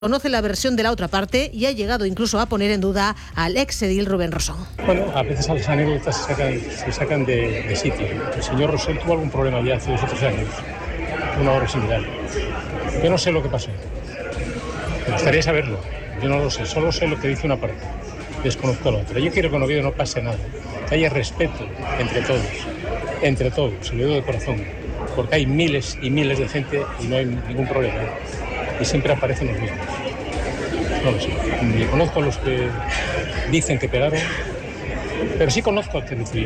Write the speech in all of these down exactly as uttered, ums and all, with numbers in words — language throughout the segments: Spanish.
Conoce la versión de la otra parte y ha llegado incluso a poner en duda al ex edil Rubén Rosón. Bueno, a veces las anécdotas se sacan, se sacan de, de sitio. El señor Rosell tuvo algún problema ya hace dos o tres años, una obra similar. Yo no sé lo que pasó. Me gustaría saberlo. Yo no lo sé, solo sé lo que dice una parte. Desconozco la otra. Yo quiero que en Oviedo no pase nada, que haya respeto entre todos, entre todos, se lo digo de corazón, porque hay miles y miles de gente y no hay ningún problema. Y siempre aparecen los mismos. No lo sé. Ni conozco a los que dicen que pegaron, pero sí conozco al que recibió.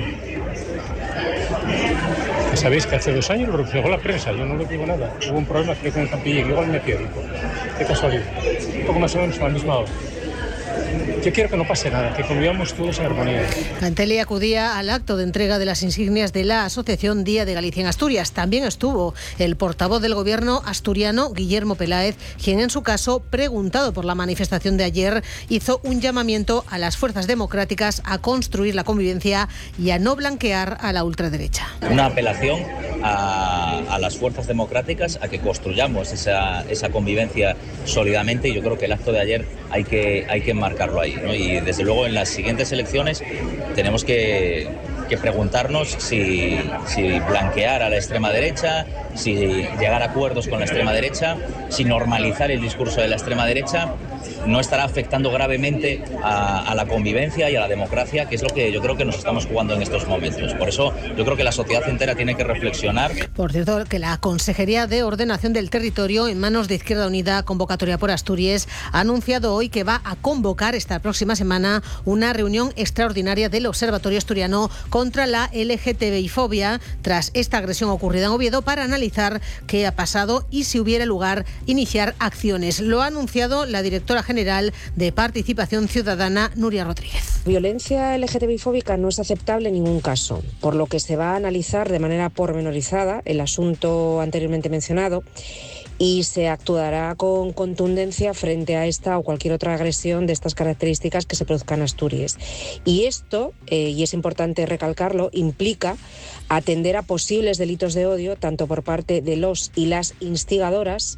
Que sabéis que hace dos años lo reflejó la prensa, yo no le digo nada. Hubo un problema, creo que en el Campillín, igual me pierdo. Qué casualidad. Un poco más o menos a la misma hora. Yo quiero que no pase nada, que convivamos todos en armonía. Cantelli acudía al acto de entrega de las insignias de la Asociación Día de Galicia en Asturias. También estuvo el portavoz del gobierno asturiano, Guillermo Peláez, quien en su caso, preguntado por la manifestación de ayer, hizo un llamamiento a las fuerzas democráticas a construir la convivencia y a no blanquear a la ultraderecha. Una apelación a, a las fuerzas democráticas a que construyamos esa, esa convivencia sólidamente, y yo creo que el acto de ayer hay que, hay que marcarlo ahí, ¿no? Y desde luego en las siguientes elecciones tenemos que, que preguntarnos si, si blanquear a la extrema derecha, si llegar a acuerdos con la extrema derecha, si normalizar el discurso de la extrema derecha no estará afectando gravemente a, a la convivencia y a la democracia, que es lo que yo creo que nos estamos jugando en estos momentos. Por eso yo creo que la sociedad entera tiene que reflexionar. Por cierto, que la Consejería de Ordenación del Territorio, en manos de Izquierda Unida, convocatoria por Asturias, ha anunciado hoy que va a convocar esta próxima semana una reunión extraordinaria del Observatorio Asturiano contra la L G T B I fobia, tras esta agresión ocurrida en Oviedo, para analizar qué ha pasado y, si hubiera lugar, iniciar acciones. Lo ha anunciado la directora general de Participación Ciudadana, Nuria Rodríguez. Violencia L G T B I fóbica no es aceptable en ningún caso, por lo que se va a analizar de manera pormenorizada el asunto anteriormente mencionado y se actuará con contundencia frente a esta o cualquier otra agresión de estas características que se produzcan en Asturias. Y esto, eh, y es importante recalcarlo, implica atender a posibles delitos de odio, tanto por parte de los y las instigadoras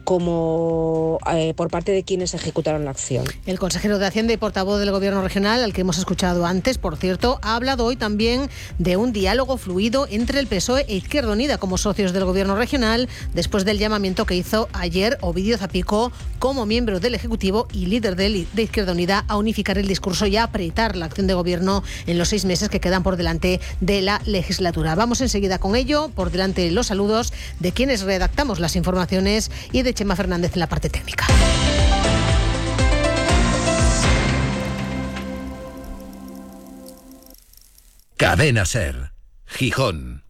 como eh, por parte de quienes ejecutaron la acción. El consejero de Hacienda y portavoz del Gobierno regional, al que hemos escuchado antes, por cierto, ha hablado hoy también de un diálogo fluido entre el P S O E e Izquierda Unida como socios del Gobierno regional, después del llamamiento que hizo ayer Ovidio Zapico como miembro del Ejecutivo y líder de, de Izquierda Unida a unificar el discurso y a apretar la acción de Gobierno en los seis meses que quedan por delante de la legislatura. Vamos enseguida con ello. Por delante los saludos de quienes redactamos las informaciones y de Chema Fernández en la parte técnica. Cadena SER, Gijón.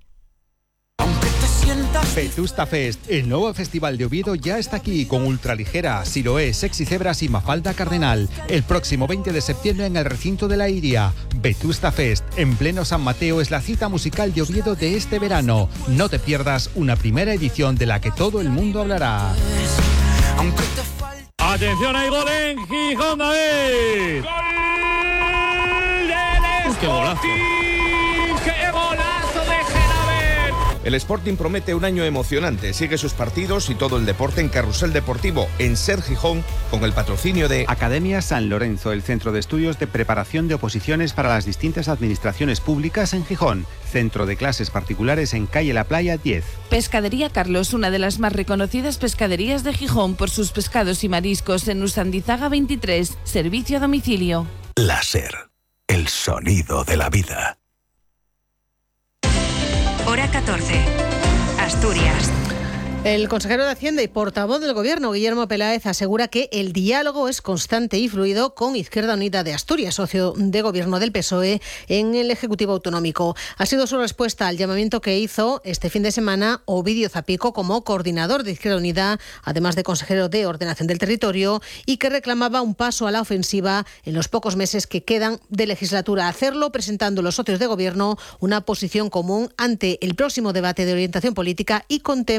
Vetusta Fest, el nuevo festival de Oviedo, ya está aquí con Ultraligera, Siloé, Sexy Cebras y Mafalda Cardenal. El próximo veinte de septiembre en el recinto de la Iria. Vetusta Fest, en pleno San Mateo, es la cita musical de Oviedo de este verano. No te pierdas una primera edición de la que todo el mundo hablará. Atención, hay gol en Gijón, David. ¡Gol del Sporting! ¡Qué golazo! ¡Qué golazo de Genaver! El Sporting promete un año emocionante. Sigue sus partidos y todo el deporte en Carrusel Deportivo, en SER Gijón, con el patrocinio de Academia San Lorenzo, el centro de estudios de preparación de oposiciones para las distintas administraciones públicas en Gijón. Centro de clases particulares en calle La Playa diez. Pescadería Carlos, una de las más reconocidas pescaderías de Gijón por sus pescados y mariscos, en Usandizaga veintitrés. Servicio a domicilio. La SER, el sonido de la vida. Hora catorce. Asturias. El consejero de Hacienda y portavoz del Gobierno, Guillermo Peláez, asegura que el diálogo es constante y fluido con Izquierda Unida de Asturias, socio de Gobierno del P S O E en el Ejecutivo Autonómico. Ha sido su respuesta al llamamiento que hizo este fin de semana Ovidio Zapico como coordinador de Izquierda Unida, además de consejero de Ordenación del Territorio, y que reclamaba un paso a la ofensiva en los pocos meses que quedan de legislatura. Hacerlo presentando los socios de Gobierno una posición común ante el próximo debate de orientación política y con temas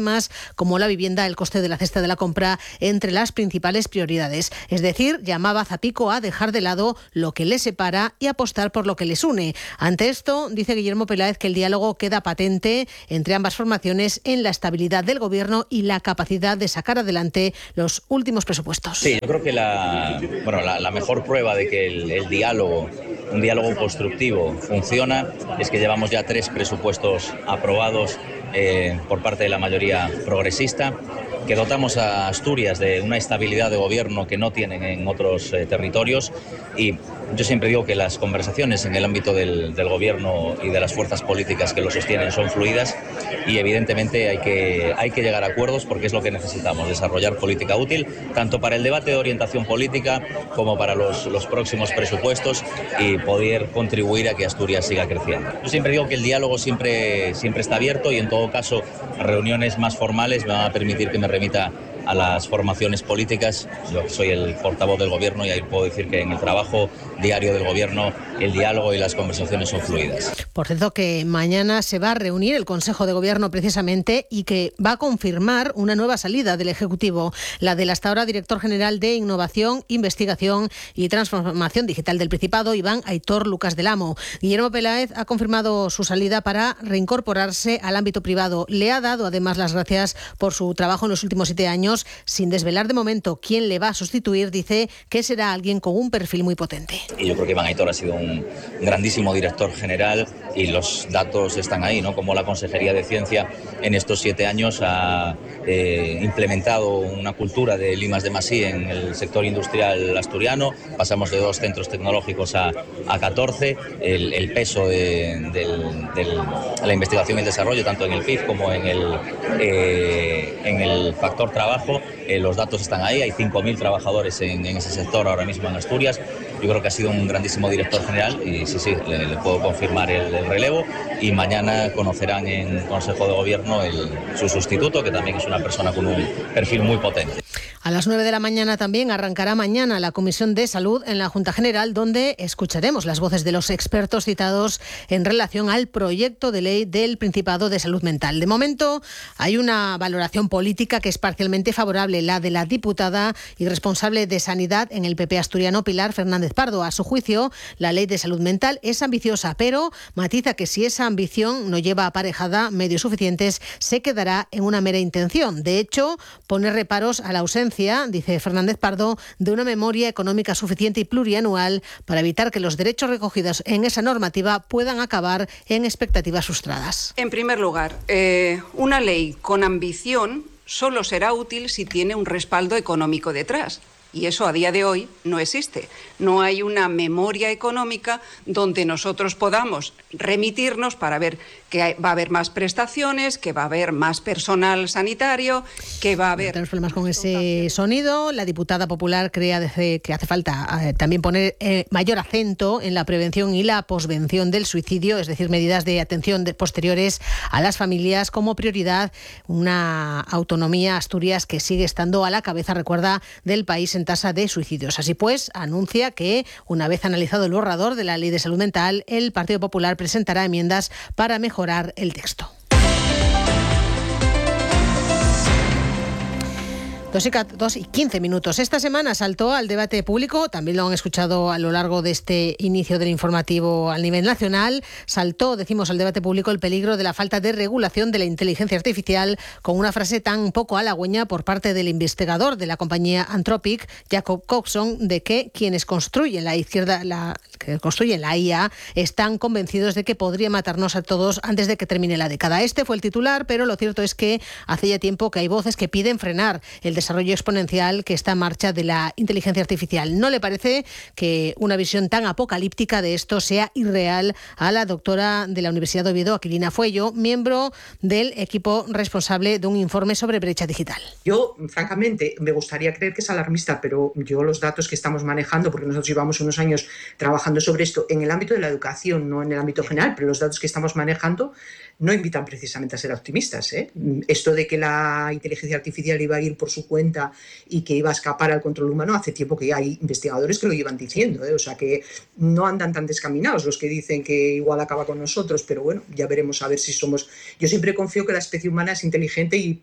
como la vivienda, el coste de la cesta de la compra, entre las principales prioridades. Es decir, llamaba a Zapico a dejar de lado lo que les separa y apostar por lo que les une. Ante esto, dice Guillermo Peláez que el diálogo queda patente entre ambas formaciones en la estabilidad del Gobierno y la capacidad de sacar adelante los últimos presupuestos. Sí, yo creo que la, bueno, la, la mejor prueba de que el, el diálogo, un diálogo constructivo funciona es que llevamos ya tres presupuestos aprobados eh, por parte de la mayoría progresista, que dotamos a Asturias de una estabilidad de gobierno que no tienen en otros eh, territorios, y yo siempre digo que las conversaciones en el ámbito del, del gobierno y de las fuerzas políticas que lo sostienen son fluidas, y evidentemente hay que, hay que llegar a acuerdos porque es lo que necesitamos, desarrollar política útil tanto para el debate de orientación política como para los, los próximos presupuestos y poder contribuir a que Asturias siga creciendo. Yo siempre digo que el diálogo siempre, siempre está abierto, y en todo caso reuniones más formales me van a permitir que me remita a las formaciones políticas. Yo soy el portavoz del Gobierno y ahí puedo decir que en el trabajo diario del Gobierno el diálogo y las conversaciones son fluidas. Por cierto, que mañana se va a reunir el Consejo de Gobierno precisamente y que va a confirmar una nueva salida del Ejecutivo, la del hasta ahora director general de Innovación, Investigación y Transformación Digital del Principado, Iván Aitor Lucas del Amo. Guillermo Peláez ha confirmado su salida para reincorporarse al ámbito privado. Le ha dado además las gracias por su trabajo en los últimos siete años, sin desvelar de momento quién le va a sustituir. Dice que será alguien con un perfil muy potente. Y yo creo que Iván Aitor ha sido un grandísimo director general y los datos están ahí, ¿no? Como la Consejería de Ciencia en estos siete años ha eh, implementado una cultura de I más D más I en el sector industrial asturiano. Pasamos de dos centros tecnológicos a, a catorce. El, el peso de, del, del, de la investigación y el desarrollo, tanto en el P I B como en el, eh, en el factor trabajo, eh, los datos están ahí. Hay cinco mil trabajadores en, en ese sector ahora mismo en Asturias. Yo creo que ha sido un grandísimo director general y sí, sí, le, le puedo confirmar el, el relevo, y mañana conocerán en Consejo de Gobierno el, su sustituto, que también es una persona con un perfil muy potente. A las nueve de la mañana también arrancará mañana la Comisión de Salud en la Junta General, donde escucharemos las voces de los expertos citados en relación al proyecto de ley del Principado de Salud Mental. De momento hay una valoración política que es parcialmente favorable, la de la diputada y responsable de Sanidad en el P P asturiano, Pilar Fernández Pardo. A su juicio, la ley de salud mental es ambiciosa, pero matiza que si esa ambición no lleva aparejada medios suficientes, se quedará en una mera intención. De hecho, pone reparos a la ausencia, dice Fernández Pardo, de una memoria económica suficiente y plurianual para evitar que los derechos recogidos en esa normativa puedan acabar en expectativas frustradas. En primer lugar, eh, una ley con ambición solo será útil si tiene un respaldo económico detrás. Y eso a día de hoy no existe. No hay una memoria económica donde nosotros podamos remitirnos para ver que va a haber más prestaciones, que va a haber más personal sanitario, que va a haber... Tenemos problemas con ese sonido. La diputada popular cree que hace falta eh, también poner eh, mayor acento en la prevención y la posvención del suicidio, es decir, medidas de atención de posteriores a las familias como prioridad. Una autonomía, Asturias, que sigue estando a la cabeza, recuerda, del país en tasa de suicidios. Así pues, anuncia que, una vez analizado el borrador de la Ley de Salud Mental, el Partido Popular presentará enmiendas para mejorar el texto. Dos y quince minutos. Esta semana saltó al debate público, también lo han escuchado a lo largo de este inicio del informativo a nivel nacional, saltó, decimos, al debate público el peligro de la falta de regulación de la inteligencia artificial, con una frase tan poco halagüeña por parte del investigador de la compañía Anthropic, Jacob Coxon, de que quienes construyen la izquierda, la, que construyen la I A, están convencidos de que podría matarnos a todos antes de que termine la década. Este fue el titular, pero lo cierto es que hace ya tiempo que hay voces que piden frenar el desarrollo exponencial que está en marcha de la inteligencia artificial. ¿No le parece que una visión tan apocalíptica de esto sea irreal a la doctora de la Universidad de Oviedo, Aquilina Fuello, miembro del equipo responsable de un informe sobre brecha digital? Yo, francamente, me gustaría creer que es alarmista, pero yo los datos que estamos manejando, porque nosotros llevamos unos años trabajando sobre esto en el ámbito de la educación, no en el ámbito general, pero los datos que estamos manejando no invitan precisamente a ser optimistas, ¿eh? Esto de que la inteligencia artificial iba a ir por su cuenta y que iba a escapar al control humano, hace tiempo que hay investigadores que lo llevan diciendo, ¿eh? O sea que no andan tan descaminados los que dicen que igual acaba con nosotros, pero bueno, ya veremos a ver si somos... Yo siempre confío que la especie humana es inteligente y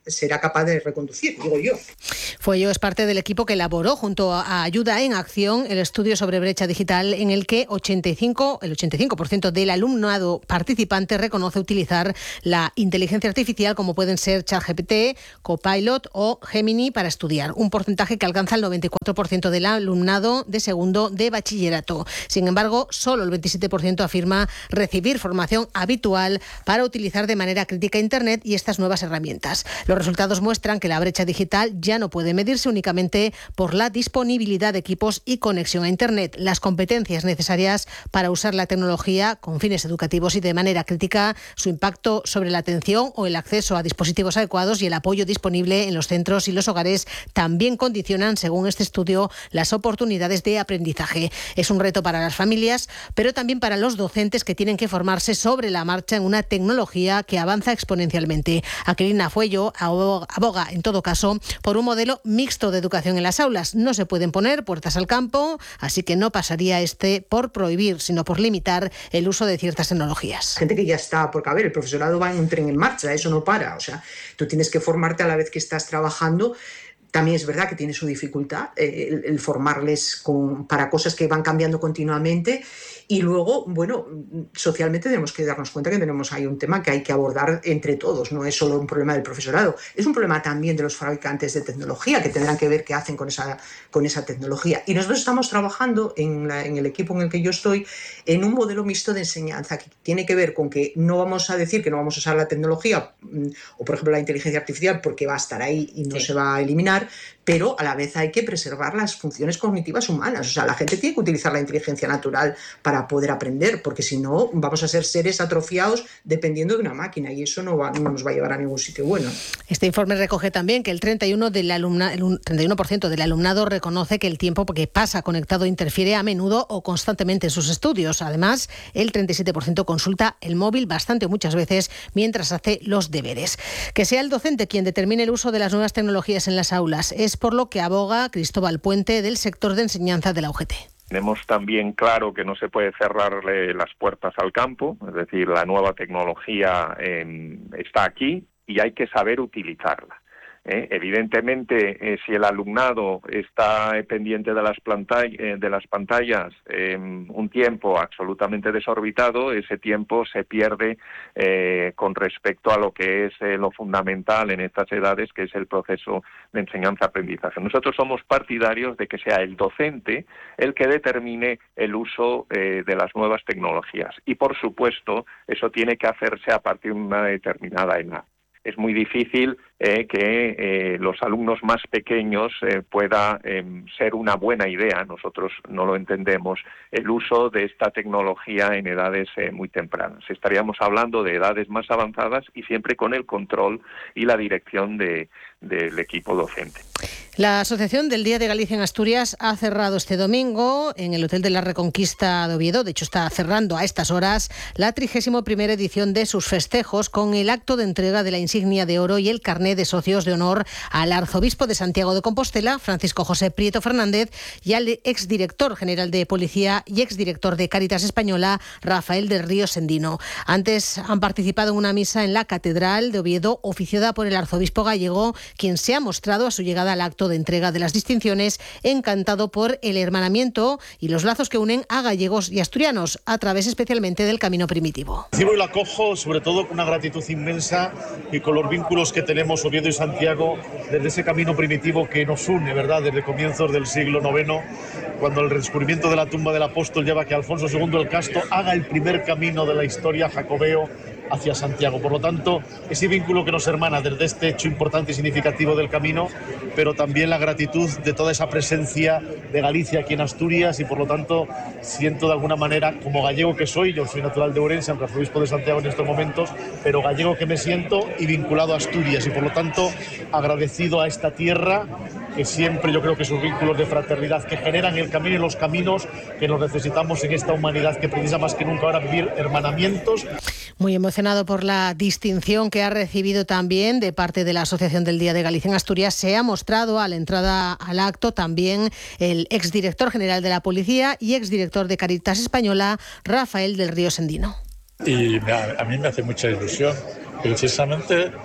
será capaz de reconducir, digo yo. Fuello es parte del equipo que elaboró junto a Ayuda en Acción el estudio sobre brecha digital, en el que ochenta y cinco, el ochenta y cinco por ciento del alumnado participante reconoce utilizar la inteligencia artificial, como pueden ser ChatGPT, Copilot o Gemini, para estudiar. Un porcentaje que alcanza el noventa y cuatro por ciento del alumnado de segundo de bachillerato. Sin embargo, solo el veintisiete por ciento afirma recibir formación habitual para utilizar de manera crítica Internet y estas nuevas herramientas. Los resultados muestran que la brecha digital ya no puede medirse únicamente por la disponibilidad de equipos y conexión a Internet. Las competencias necesarias para usar la tecnología con fines educativos y de manera crítica, su impacto sobre la atención o el acceso a dispositivos adecuados y el apoyo disponible en los centros y los hogares también condicionan, según este estudio, las oportunidades de aprendizaje. Es un reto para las familias, pero también para los docentes, que tienen que formarse sobre la marcha en una tecnología que avanza exponencialmente. Aquilina Fuello aboga, en todo caso, por un modelo mixto de educación en las aulas. No se pueden poner puertas al campo, así que no pasaría este por prohibir, sino por limitar el uso de ciertas tecnologías. Gente que ya está, porque a ver, el profesorado va en un tren en marcha, eso no para, o sea, tú tienes que formarte a la vez que estás trabajando. También es verdad que tiene su dificultad eh, el, el formarles con, para cosas que van cambiando continuamente. Y luego, bueno, socialmente tenemos que darnos cuenta que tenemos ahí un tema que hay que abordar entre todos. No es solo un problema del profesorado, es un problema también de los fabricantes de tecnología, que tendrán que ver qué hacen con esa, con esa tecnología. Y nosotros estamos trabajando en, la, en el equipo en el que yo estoy en un modelo mixto de enseñanza que tiene que ver con que no vamos a decir que no vamos a usar la tecnología o, por ejemplo, la inteligencia artificial, porque va a estar ahí y no sí. se va a eliminar, pero a la vez hay que preservar las funciones cognitivas humanas. O sea, la gente tiene que utilizar la inteligencia natural para poder aprender, porque si no vamos a ser seres atrofiados dependiendo de una máquina, y eso no, va, no nos va a llevar a ningún sitio bueno. Este informe recoge también que el treinta y uno por ciento del, alumna, el treinta y uno por ciento del alumnado reconoce que el tiempo que pasa conectado interfiere a menudo o constantemente en sus estudios. Además, el treinta y siete por ciento consulta el móvil bastante o muchas veces mientras hace los deberes. Que sea el docente quien determine el uso de las nuevas tecnologías en las aulas es por lo que aboga Cristóbal Puente, del sector de enseñanza de la U G T. Tenemos también claro que no se puede cerrarle las puertas al campo, es decir, la nueva tecnología eh, está aquí y hay que saber utilizarla. ¿eh? Evidentemente, eh, si el alumnado está pendiente de las, plantall- eh, de las pantallas eh, un tiempo absolutamente desorbitado, ese tiempo se pierde eh, con respecto a lo que es eh, lo fundamental en estas edades, que es el proceso de enseñanza-aprendizaje. Nosotros somos partidarios de que sea el docente el que determine el uso eh, de las nuevas tecnologías. Y, por supuesto, eso tiene que hacerse a partir de una determinada edad. Es muy difícil eh, que eh, los alumnos más pequeños eh, pueda eh, ser una buena idea, nosotros no lo entendemos, el uso de esta tecnología en edades eh, muy tempranas. Estaríamos hablando de edades más avanzadas y siempre con el control y la dirección de, del equipo docente. La Asociación del Día de Galicia en Asturias ha cerrado este domingo en el Hotel de la Reconquista de Oviedo. De hecho, está cerrando a estas horas la trigésima primera edición de sus festejos con el acto de entrega de la insignia de oro y el carné de socios de honor al arzobispo de Santiago de Compostela, Francisco José Prieto Fernández, y al exdirector general de Policía y exdirector de Cáritas Española, Rafael del Río Sendino. Antes han participado en una misa en la Catedral de Oviedo, oficiada por el arzobispo gallego, quien se ha mostrado a su llegada al acto de entrega de las distinciones encantado por el hermanamiento y los lazos que unen a gallegos y asturianos, a través especialmente del camino primitivo. Recibo y la acojo sobre todo con una gratitud inmensa y con los vínculos que tenemos Oviedo y Santiago desde ese camino primitivo que nos une, ¿verdad?, desde comienzos del siglo noveno, cuando el redescubrimiento de la tumba del apóstol lleva a que Alfonso segundo el Casto haga el primer camino de la historia jacobeo hacia Santiago. Por lo tanto, ese vínculo que nos hermana desde este hecho importante y significativo del camino, pero también la gratitud de toda esa presencia de Galicia aquí en Asturias, y por lo tanto siento de alguna manera, como gallego que soy, yo soy natural de Ourense, aunque arzobispo de Santiago en estos momentos, pero gallego que me siento y vinculado a Asturias, y por lo tanto agradecido a esta tierra, que siempre yo creo que sus vínculos de fraternidad que generan el camino y los caminos que nos necesitamos en esta humanidad que precisa más que nunca ahora vivir hermanamientos. Muy emocionado por la distinción que ha recibido también de parte de la Asociación del Día de Galicia en Asturias, se ha mostrado a la entrada al acto también el exdirector general de la Policía y exdirector de Cáritas Española, Rafael del Río Sendino. Y me, a mí me hace mucha ilusión, precisamente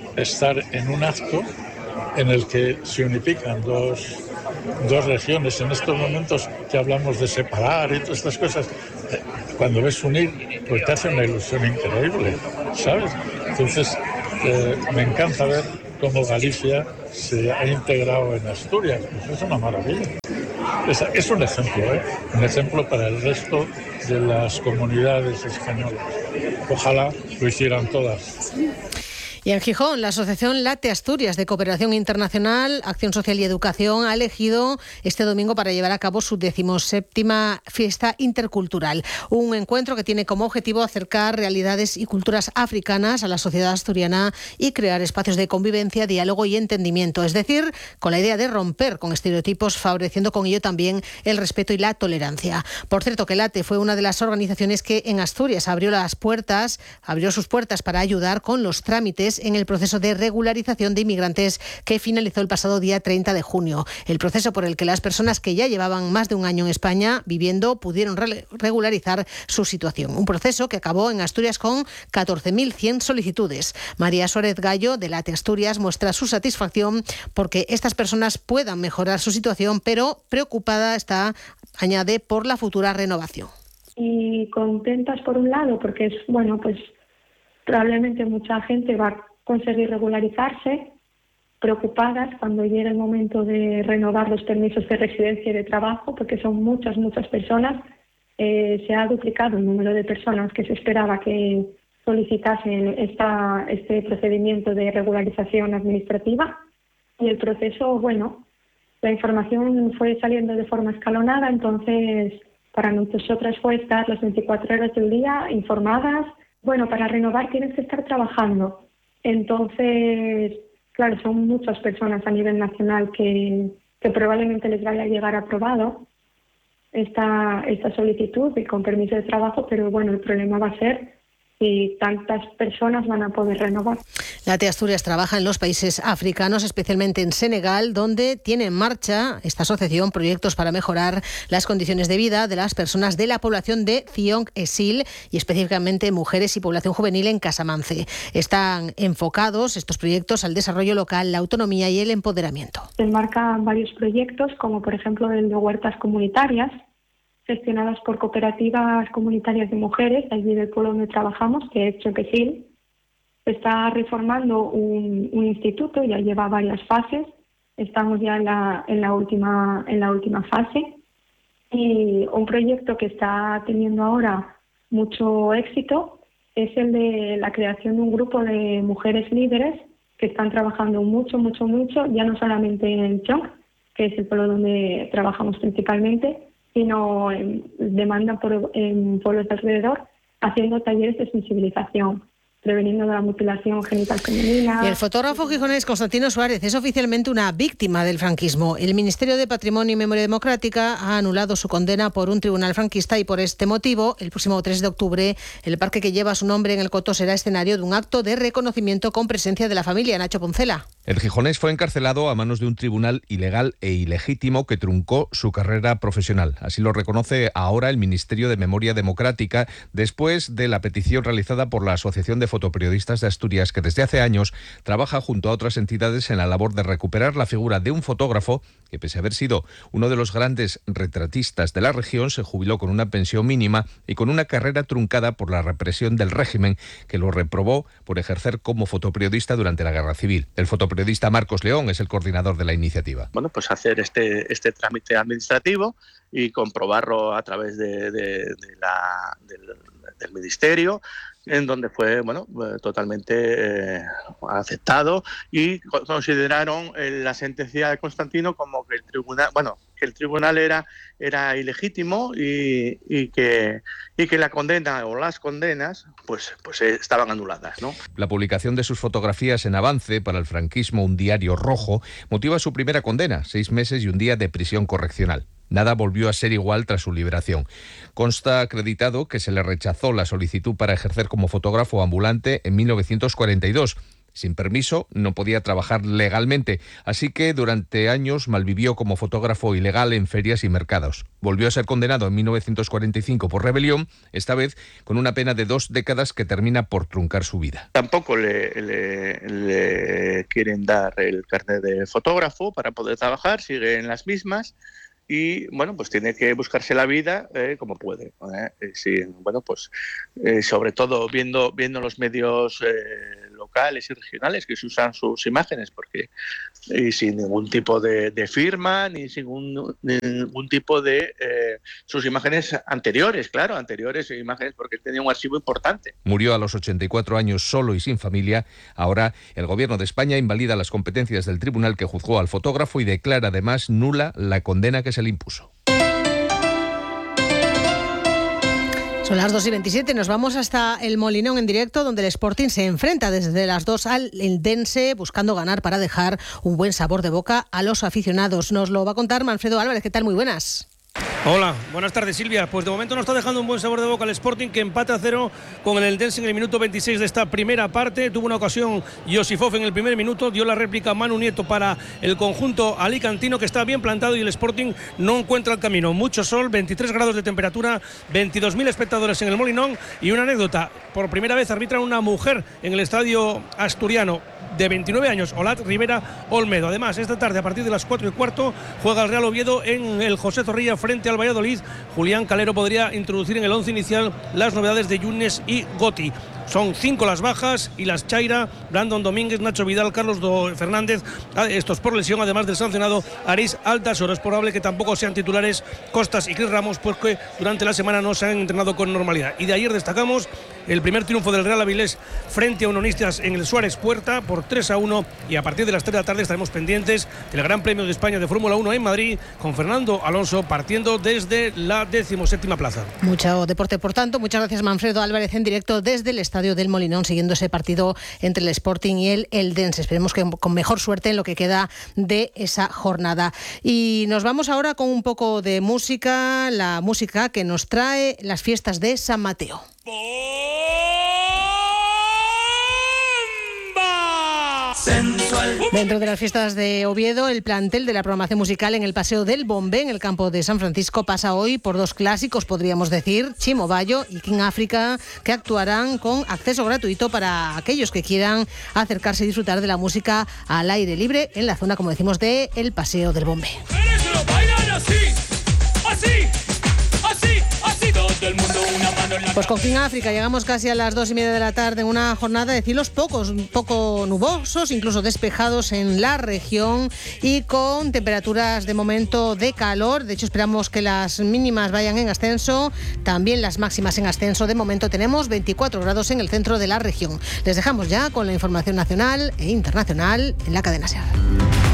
estar en un acto en el que se unifican dos, dos regiones. En estos momentos que hablamos de separar y todas estas cosas, cuando ves unir, pues te hace una ilusión increíble, ¿sabes? Entonces, eh, me encanta ver cómo Galicia se ha integrado en Asturias. Pues es una maravilla. Es, es un ejemplo, ¿eh? Un ejemplo para el resto de las comunidades españolas. Ojalá lo hicieran todas. Y en Gijón, la Asociación Late Asturias de Cooperación Internacional, Acción Social y Educación ha elegido este domingo para llevar a cabo su decimoséptima fiesta intercultural. Un encuentro que tiene como objetivo acercar realidades y culturas africanas a la sociedad asturiana y crear espacios de convivencia, diálogo y entendimiento. Es decir, con la idea de romper con estereotipos, favoreciendo con ello también el respeto y la tolerancia. Por cierto, que Late fue una de las organizaciones que en Asturias abrió las puertas, abrió sus puertas para ayudar con los trámites en el proceso de regularización de inmigrantes que finalizó el pasado día treinta de junio. El proceso por el que las personas que ya llevaban más de un año en España viviendo pudieron re- regularizar su situación. Un proceso que acabó en Asturias con catorce mil cien solicitudes. María Suárez Gallo, de Late Asturias, muestra su satisfacción porque estas personas puedan mejorar su situación, pero preocupada está, añade, por la futura renovación. Y contentas por un lado porque es, bueno, pues probablemente mucha gente va a conseguir regularizarse, preocupadas cuando llegue el momento de renovar los permisos de residencia y de trabajo, porque son muchas, muchas personas. Eh, se ha duplicado el número de personas que se esperaba que solicitasen esta, este procedimiento de regularización administrativa. Y el proceso, bueno, la información fue saliendo de forma escalonada, entonces para nosotras fue estar las veinticuatro horas del día informadas. Bueno, para renovar tienes que estar trabajando. Entonces, claro, son muchas personas a nivel nacional que, que probablemente les vaya a llegar aprobado esta, esta solicitud y con permiso de trabajo, pero bueno, el problema va a ser si tantas personas van a poder renovar. Late Asturias trabaja en los países africanos, especialmente en Senegal, donde tiene en marcha esta asociación proyectos para mejorar las condiciones de vida de las personas de la población de Thiong-Essil y específicamente mujeres y población juvenil en Casamance. Están enfocados estos proyectos al desarrollo local, la autonomía y el empoderamiento. Se enmarcan varios proyectos, como por ejemplo el de huertas comunitarias, gestionadas por cooperativas comunitarias de mujeres, allí del pueblo donde trabajamos, que es Choquesil. Se está reformando un, un instituto, ya lleva varias fases, estamos ya en la, en la última, en la última fase. Y un proyecto que está teniendo ahora mucho éxito es el de la creación de un grupo de mujeres líderes que están trabajando mucho, mucho, mucho, ya no solamente en Chonc, que es el pueblo donde trabajamos principalmente, sino en demanda por, en pueblos de alrededor, haciendo talleres de sensibilización, preveniendo la mutilación genital femenina. Y el fotógrafo gijonés Constantino Suárez es oficialmente una víctima del franquismo. El Ministerio de Patrimonio y Memoria Democrática ha anulado su condena por un tribunal franquista y por este motivo, el próximo tres de octubre, el parque que lleva su nombre en el Coto será escenario de un acto de reconocimiento con presencia de la familia. Nacho Poncela. El gijonés fue encarcelado a manos de un tribunal ilegal e ilegítimo que truncó su carrera profesional. Así lo reconoce ahora el Ministerio de Memoria Democrática después de la petición realizada por la Asociación de Fotoperiodistas de Asturias, que desde hace años trabaja junto a otras entidades en la labor de recuperar la figura de un fotógrafo que, pese a haber sido uno de los grandes retratistas de la región, se jubiló con una pensión mínima y con una carrera truncada por la represión del régimen que lo reprobó por ejercer como fotoperiodista durante la Guerra Civil. El fotoperiodista Marcos León es el coordinador de la iniciativa. Bueno, pues hacer este, este trámite administrativo y comprobarlo a través de, de, de la, del, del Ministerio, en donde fue bueno totalmente eh, aceptado y consideraron eh, la sentencia de Constantino como que el tribunal bueno que el tribunal era era ilegítimo y, y que y que la condena o las condenas pues pues eh, estaban anuladas, ¿no? La publicación de sus fotografías en Avance, para el franquismo un diario rojo, motiva su primera condena, seis meses y un día de prisión correccional. Nada volvió a ser igual tras su liberación. Consta acreditado que se le rechazó la solicitud para ejercer como fotógrafo ambulante en mil novecientos cuarenta y dos. Sin permiso, no podía trabajar legalmente, así que durante años malvivió como fotógrafo ilegal en ferias y mercados. Volvió a ser condenado en mil novecientos cuarenta y cinco por rebelión, esta vez con una pena de dos décadas que termina por truncar su vida. Tampoco le, le, le quieren dar el carnet de fotógrafo para poder trabajar, sigue en las mismas. Y bueno, pues tiene que buscarse la vida eh, como puede. ¿eh? Sí, bueno, pues eh, sobre todo viendo viendo los medios eh, locales y regionales que se usan sus imágenes, porque y sin ningún tipo de, de firma ni sin ningún, ningún tipo de eh, sus imágenes anteriores, claro, anteriores imágenes, porque tenía un archivo importante. Murió a los ochenta y cuatro años solo y sin familia. Ahora el Gobierno de España invalida las competencias del tribunal que juzgó al fotógrafo y declara además nula la condena que se le impuso. Son las dos y veintisiete, nos vamos hasta el Molinón en directo, donde el Sporting se enfrenta desde las dos al Eldense, buscando ganar para dejar un buen sabor de boca a los aficionados. Nos lo va a contar Manfredo Álvarez. ¿Qué tal? Muy buenas. Hola, buenas tardes, Silvia. Pues de momento nos está dejando un buen sabor de boca el Sporting, que empata a cero con el Eldense en el minuto veintiséis de esta primera parte. Tuvo una ocasión Josifov en el primer minuto, dio la réplica Manu Nieto para el conjunto alicantino, que está bien plantado y el Sporting no encuentra el camino. Mucho sol, veintitrés grados de temperatura, veintidós mil espectadores en el Molinón. Y una anécdota, por primera vez arbitra una mujer en el estadio asturiano, de veintinueve años, Olat Rivera Olmedo. Además, esta tarde a partir de las cuatro y cuarto juega el Real Oviedo en el José Zorrilla frente al Valladolid. Julián Calero podría introducir en el once inicial las novedades de Yunes y Goti. Son cinco las bajas y las Chaira, Brandon Domínguez, Nacho Vidal, Carlos Do Fernández, estos por lesión, además del sancionado Aris Altasoro. Es probable que tampoco sean titulares Costas y Cris Ramos, porque durante la semana no se han entrenado con normalidad. Y de ayer destacamos el primer triunfo del Real Avilés frente a Unionistas en el Suárez Puerta por tres a uno, y a partir de las tres de la tarde estaremos pendientes del Gran Premio de España de Fórmula uno en Madrid, con Fernando Alonso partiendo desde la decimoséptima plaza. Mucho deporte, por tanto. Muchas gracias, Manfredo Álvarez, en directo desde el estadio del Molinón, siguiendo ese partido entre el Sporting y el Eldense. Esperemos que con mejor suerte en lo que queda de esa jornada. Y nos vamos ahora con un poco de música, la música que nos trae las fiestas de San Mateo. Dentro de las fiestas de Oviedo, el plantel de la programación musical en el Paseo del Bombé, en el campo de San Francisco, pasa hoy por dos clásicos, podríamos decir, Chimo Bayo y King África, que actuarán con acceso gratuito para aquellos que quieran acercarse y disfrutar de la música al aire libre en la zona, como decimos, de el Paseo del Bombé. Pues con King África llegamos casi a las dos y media de la tarde en una jornada de cielos pocos, poco nubosos, incluso despejados en la región, y con temperaturas de momento de calor. De hecho, esperamos que las mínimas vayan en ascenso, también las máximas en ascenso. De momento tenemos veinticuatro grados en el centro de la región. Les dejamos ya con la información nacional e internacional en la cadena SER.